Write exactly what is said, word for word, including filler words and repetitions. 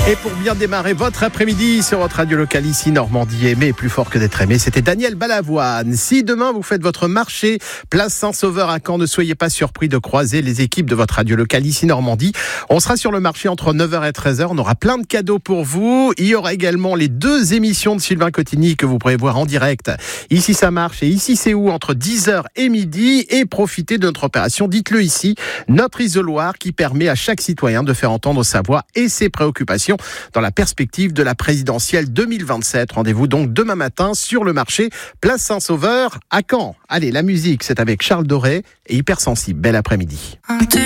Et pour bien démarrer votre après-midi sur votre radio locale ici, Normandie, aimé plus fort que d'être aimé, c'était Daniel Balavoine. Si demain vous faites votre marché, place Saint-Sauveur à Caen, ne soyez pas surpris de croiser les équipes de votre radio locale ici, Normandie. On sera sur le marché entre neuf heures et treize heures, on aura plein de cadeaux pour vous. Il y aura également les deux émissions de Sylvain Cotigny que vous pourrez voir en direct. Ici ça marche et ici c'est où, entre dix heures et midi, et profitez de notre opération Dites-le ici, notre isoloir qui permet à chaque citoyen de faire entendre sa voix et ses préoccupations dans la perspective de la présidentielle deux mille vingt-sept. Rendez-vous donc demain matin sur le marché, place Saint-Sauveur à Caen. Allez, la musique, c'est avec Charles Doré et Hypersensible. Bel après-midi.